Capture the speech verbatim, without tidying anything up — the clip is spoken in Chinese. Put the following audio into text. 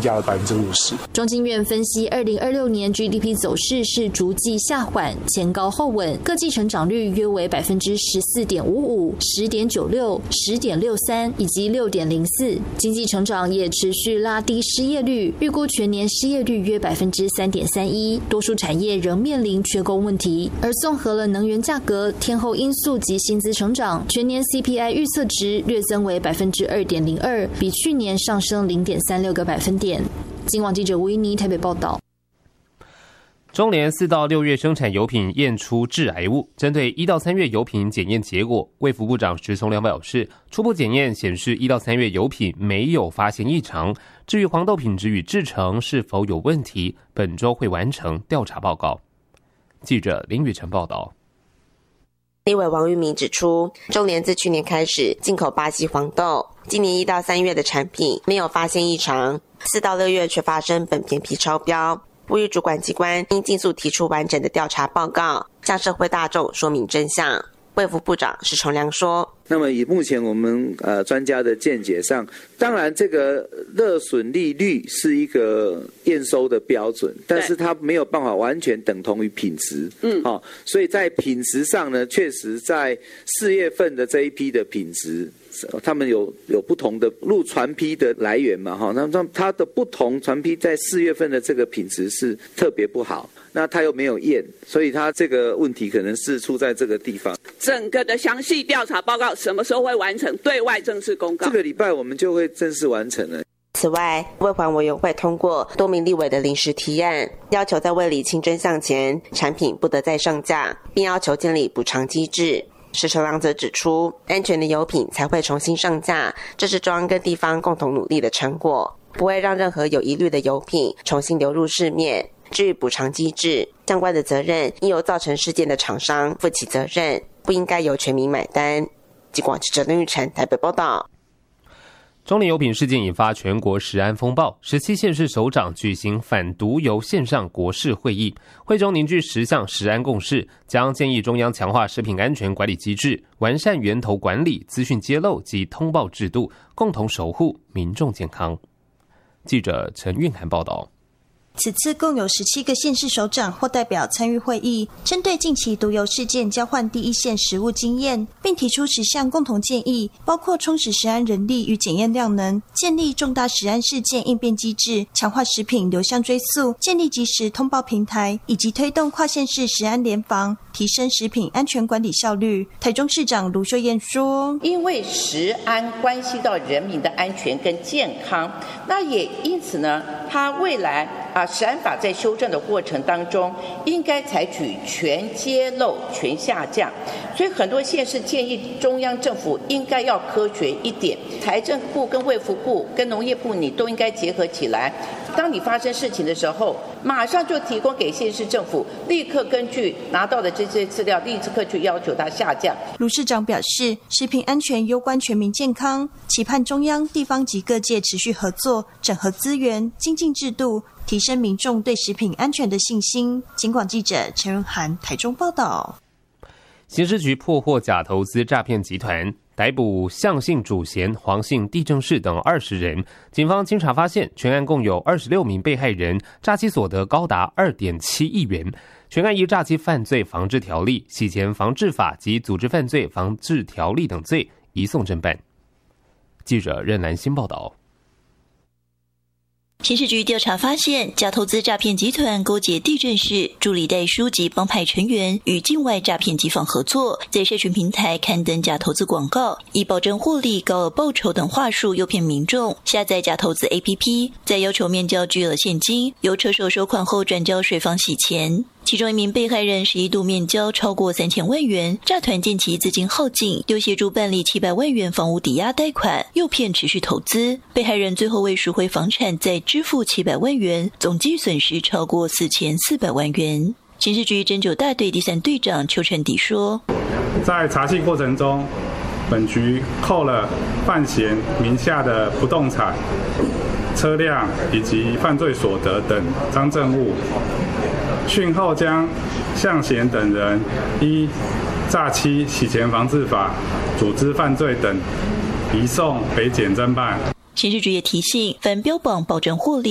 压了百分之五十。 中经院分析，二零二六年 G D P 走势是逐季下缓，前高后稳，各季成长率约为百分之十四点五五、十点九六、十点六三以及六点零四。经济成长也持续拉低失业率，预估全年失业率约百分之三点三一。多数产业仍面临缺工问题，而综合了能源价格、天候因素及薪资成长，全年 C P I 预测值略增为百分之二点零二，比去年上升零点三六个百分点。今网记者吴依妮台北报道。 中联四到六月生产油品验出致癌物，针对一到三月油品检验结果，卫福部长石松亮表示，初步检验显示一到三月油品没有发现异常。至于黄豆品质与制成是否有问题，本周会完成调查报告。记者林宇成报道。 立委王玉明指出，中联自去年开始进口巴西黄豆，今年一到三月的产品没有发现异常，四到六月却发生苯醃醚超标。呼吁主管机关应尽速提出完整的调查报告，向社会大众说明真相。卫福部长石崇良说， 那么以目前我们呃专家的见解上，当然这个热损利率是一个验收的标准，但是它没有办法完全等同于品质。嗯，哦，所以在品质上呢，确实在四月份的这一批的品质，他们有有不同的入船批的来源嘛，哈，那它的不同船批在四月份的这个品质是特别不好，那它又没有验，所以它这个问题可能是出在这个地方。 整个的详细调查报告什么时候会完成？对外正式公告？ 这个礼拜我们就会正式完成了。 此外，卫环委员会通过多名立委的临时提案，要求在未理清真相前，产品不得再上架，并要求建立补偿机制。石崇良则指出，安全的油品才会重新上架，这是中央跟地方共同努力的成果，不会让任何有疑虑的油品重新流入市面。至于补偿机制，相关的责任应由造成事件的厂商负起责任，不应该由全民买单。尽管记者林玉成台北报道。 中联油品事件引发全国食安风暴，十七县市首长举行反毒油线上国事会议，会中凝聚十项食安共识，将建议中央强化食品安全管理机制，完善源头管理、资讯揭露及通报制度，共同守护民众健康。记者陈韵涵报道。 此次共有十七个县市首长或代表参与会议，针对近期毒油事件交换第一线实务经验，并提出十项共同建议，包括充实食安人力与检验量能，建立重大食安事件应变机制，强化食品流向追溯，建立即时通报平台，以及推动跨县市食安联防，提升食品安全管理效率。台中市长卢秀燕说， 因为食安关系到人民的安全跟健康，那也因此呢，它未来啊，食安法在修正的过程当中，应该采取全揭露、全下架。所以很多县市建议中央政府应该要科学一点，财政部跟卫福部跟农业部你都应该结合起来。当你发生事情的时候，马上就提供给县市政府，立刻根据拿到的这些资料，立刻去要求它下架。 卢市长表示，食品安全攸关全民健康，期盼中央、地方及各界持续合作，整合资源，精进制度，提升民众对食品安全的信心。警广记者陈润涵台中报道。 刑事局破获假投资诈骗集团，逮捕向姓主嫌、黄姓地政士等二十人。警方经查发现，全案共有二十六名被害人，诈欺所得高达二点七亿元。全案依诈欺犯罪防治条例、洗钱防治法及组织犯罪防治条例等罪移送侦办。记者任兰新报道。 刑事局调查发现，假投资诈骗集团勾结地政士、助理代书及帮派成员，与境外诈骗集坊合作，在社群平台刊登假投资广告，以保证获利、高额报酬等话术诱骗民众下载假投资 A P P， 再要求面交巨额现金，由车手收款后转交水房洗钱。其中一名被害人是一度面交超过三千万元，诈团见其资金耗尽，又协助办理七百万元房屋抵押贷款，诱骗持续投资。被害人最后为赎回房产再支付七百万元，总计损失超过四千四百万元。刑事局侦九大队第三队长邱成迪说， 在查缉过程中，本局扣了范闲名下的不动产、车辆以及犯罪所得等赃证物，讯后将向贤等人依诈欺、洗钱防治法、组织犯罪等移送北检侦办。 刑事局也提醒，凡标榜保证获利